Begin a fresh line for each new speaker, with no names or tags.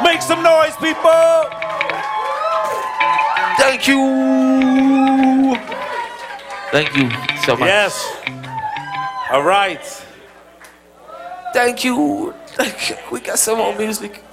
Make some noise, people.
Thank you. Thank you so much.
Yes. All right.
Thank you. We got some more music.